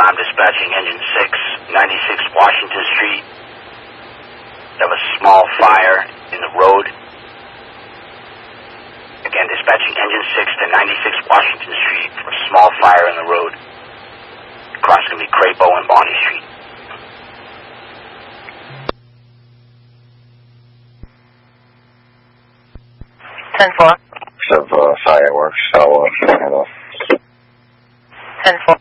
I'm dispatching engine 6, 96 Washington Street. We have a small fire in the road. Again, dispatching engine 6 to 96 Washington Street for a small fire in the road. Crossing the Crapo and Bonnie Street. Ten-4. Fireworks, I'll hand off. 10-4.